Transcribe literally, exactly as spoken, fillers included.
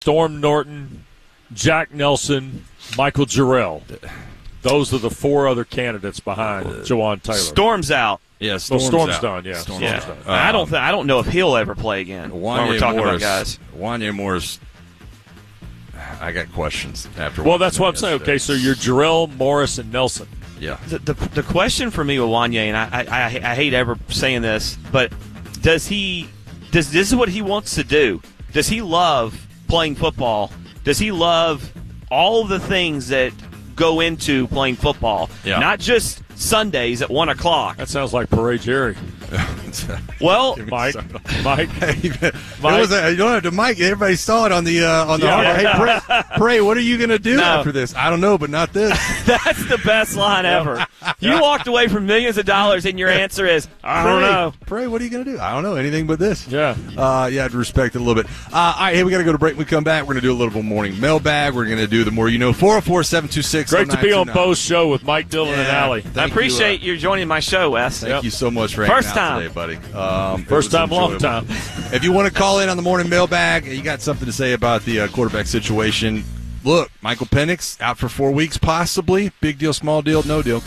Storm Norton, Jack Nelson, Michael Jarrell. Those are the four other candidates behind uh, Jawan Taylor. Storm's out. Yeah, Storm's, well, Storm's out. done. Yeah, Storm's yeah. done. Um, I don't. Th- I don't know if he'll ever play again. Wanya when we're talking Morris, about guys. Wanya Morris. I got questions after. Well, that's what I'm saying. Okay, so you're Jarrell, Morris, and Nelson. Yeah. The, the the question for me with Wanya, and I, I I hate ever saying this, but does he? Does this is what he wants to do? Does he love playing football? Does he love all the things that go into playing football? Yeah. Not just Sundays at one o'clock. That sounds like Parade Jerry. Well, Mike, Mike, it was a, you don't have to Mike. Everybody saw it on the uh, on the. Yeah. Hey, Pray, Pray, what are you going to do No. after this? I don't know, but not this. that's the best line ever. You walked away from millions of dollars, and your answer is, I don't Pray, know. Pray, what are you going to do? I don't know anything but this. Yeah. Uh, yeah, I'd respect it a little bit. Uh, all right, hey, we got to go to break. When we come back, we're going to do a little bit morning mailbag. We're going to do the more you know. four oh four, seven two six, Great to be on Bo's show with Mike Dillon and Yeah. Allie. Thank I appreciate you, you joining my show, Wes. Thank Yep. you so much for First hanging out time. today, buddy. Um, it First was time, long enjoyable. time. If you want to call in on the morning mailbag, you got something to say about the uh, quarterback situation. Look, Michael Penix out for four weeks, possibly. Big deal, small deal, no deal.